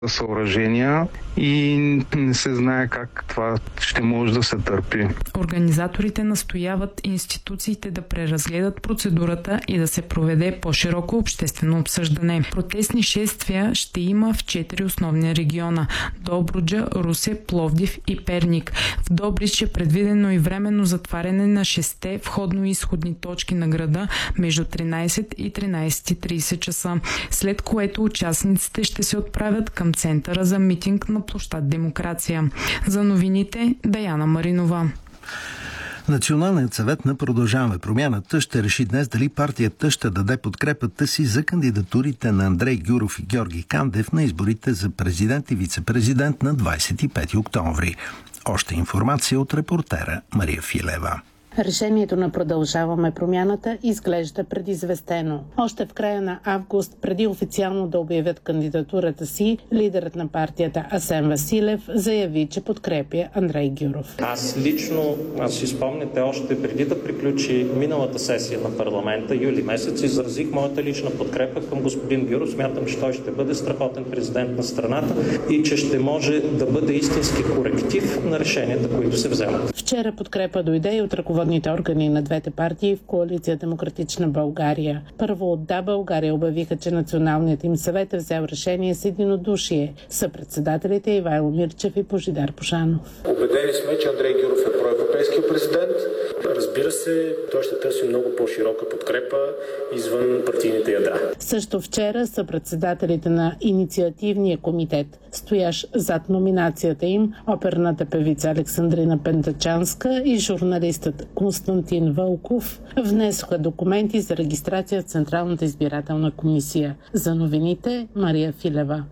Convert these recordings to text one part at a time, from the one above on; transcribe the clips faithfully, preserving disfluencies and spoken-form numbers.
съоръжения и не се знае как това ще може да се търпи. Организаторите настояват институциите да преразгледат процедурата и да се проведе по-широко обществено обсъждане. Протестни шествия ще има в четири основни региона – Добруджа, Русе, Пловдив и Перник. В Добрич е предвидено и временно затваряне на шесте входно-изходни точки на града между тринайсет и тринайсет и трийсет часа, след което участниците ще се отправят към центъра за митинг на площад Демокрация. За новините Даяна Маринова. Националният съвет на Продължаваме промяната ще реши днес дали партията ще даде подкрепата си за кандидатурите на Андрей Гюров и Георги Кандев на изборите за президент и вице-президент на двайсет и пети октомври. Още информация от репортера Мария Филева. Решението на Продължаваме промяната изглежда предизвестено. Още в края на август, преди официално да обявят кандидатурата си, лидерът на партията Асен Василев заяви, че подкрепя Андрей Гюров. Аз лично, аз си спомняте, още преди да приключи миналата сесия на парламента, юли месец, изразих моята лична подкрепа към господин Гюров. Смятам, че той ще бъде страхотен президент на страната и че ще може да бъде истински коректив на решенията, които се вземат. Вчера подкрепа дойде и от ръководните органи на двете партии в коалиция Демократична България. Първо от Да, България обявиха, че Националният им съвет е взел решение с единодушие. Съпредседателите Ивайло Мирчев и Божидар Пушанов. Убедени сме, че Андрей Гюров е проевропейски президент. Разбира се, той ще търси много по-широка подкрепа извън партийните ядра. Също вчера съпредседателите на инициативния комитет, стоящ зад номинацията им, оперната певица Александрина Пентачанска и журналистът Константин Вълков, внесоха документи за регистрация в Централната избирателна комисия. За новините Мария Филева.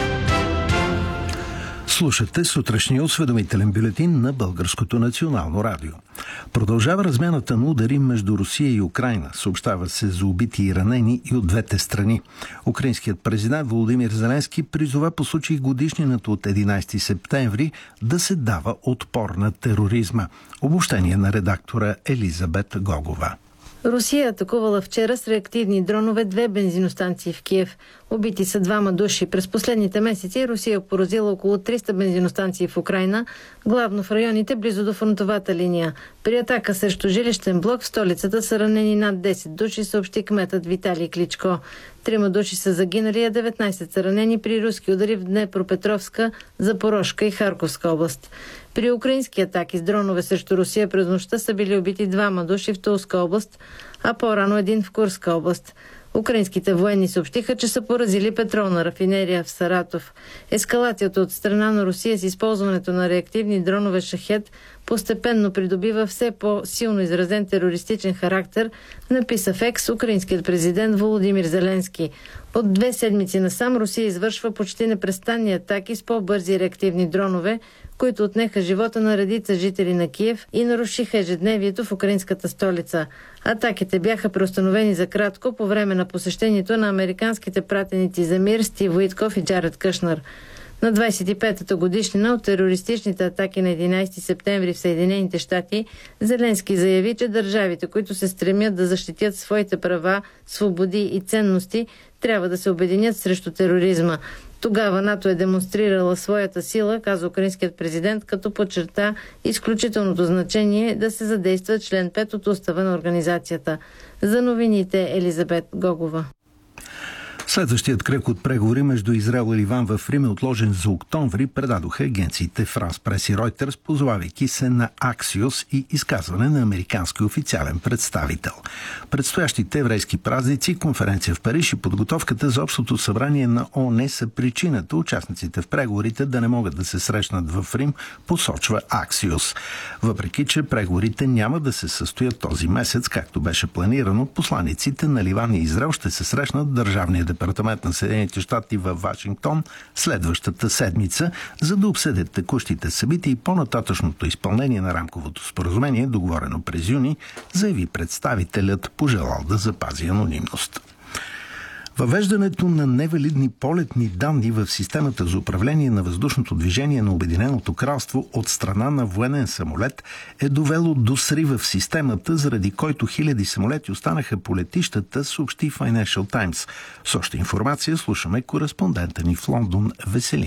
Слушате сутрешния осведомителен бюлетин на Българското национално радио. Продължава размяната на удари между Русия и Украйна. Съобщава се за убити и ранени и от двете страни. Украинският президент Володимир Зеленски призова по случай годишнината от единайсети септември да се дава отпор на тероризма. Обобщение на редактора Елизабет Гогова. Русия атакувала вчера с реактивни дронове две бензиностанции в Киев. Убити са двама души. През последните месеци Русия поразила около триста бензиностанции в Украйна, главно в районите близо до фронтовата линия. При атака срещу жилищен блок в столицата са ранени над десет души, съобщи кметът Виталий Кличко. Трима души са загинали, а деветнайсет са ранени при руски удари в Днепропетровска, Запорожка и Харковска област. При украински атаки с дронове срещу Русия през нощта са били убити двама души в Тулска област, а по-рано един в Курска област. Украинските военни съобщиха, че са поразили петролна рафинерия в Саратов. Ескалацията от страна на Русия с използването на реактивни дронове Шахед постепенно придобива все по-силно изразен терористичен характер, написа в Екс украинският президент Володимир Зеленски. От две седмици насам Русия извършва почти непрестанни атаки с по-бързи реактивни дронове, които отнеха живота на редица жители на Киев и нарушиха ежедневието в украинската столица. Атаките бяха преустановени за кратко по време на посещението на американските пратеници за мир Стив Уитков и Джаред Къшнър. На двайсет и петата годишнина от терористичните атаки на единайсети септември в Съединените щати, Зеленски заяви, че държавите, които се стремят да защитят своите права, свободи и ценности, трябва да се обединят срещу тероризма. Тогава НАТО е демонстрирала своята сила, каза украинският президент, като подчерта изключителното значение да се задейства член пет от устава на организацията. За новините Елизабет Гогова. Следващият кръг от преговори между Израел и Ливан в Рим е отложен за октомври, предадоха агенциите Франс Прес и Ройтерс, позовавайки се на Аксиос и изказване на американски официален представител. Предстоящите еврейски празници, конференция в Париж и подготовката за общото събрание на ООН са причината участниците в преговорите да не могат да се срещнат в Рим, посочва Аксиос. Въпреки че преговорите няма да се състоят този месец, както беше планирано, посланиците на Ливан и Израел ще се срещнат в Държавния департамент на Съединените щати във Вашингтон следващата седмица, за да обсъдят текущите събития и по-нататъчното изпълнение на рамковото споразумение, договорено през юни, заяви представителят, пожелал да запази анонимност. Въвеждането на невалидни полетни данни в системата за управление на въздушното движение на Обединеното кралство от страна на военен самолет е довело до срива в системата, заради който хиляди самолети останаха по летищата, съобщи Financial Times. С още информация слушаме кореспондента ни в Лондон Веселин